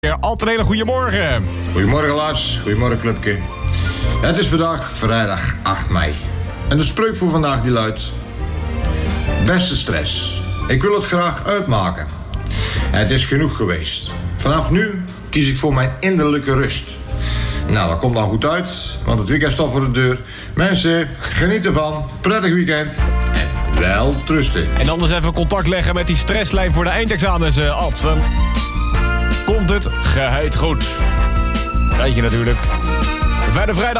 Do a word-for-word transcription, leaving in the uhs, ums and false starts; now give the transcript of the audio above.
Altijd een hele goede morgen. Goedemorgen Lars, goedemorgen clubje. Het is vandaag vrijdag acht mei. En de spreuk voor vandaag die luidt: beste stress, ik wil het graag uitmaken. Het is genoeg geweest. Vanaf nu kies ik voor mijn innerlijke rust. Nou, dat komt dan goed uit, want het weekend staat voor de deur. Mensen, geniet ervan. Prettig weekend. En wel trusten. En anders even contact leggen met die stresslijn voor de eindexamens, uh, Ad. Dan komt het geheid goed. Feitje natuurlijk. Fijne vrijdag.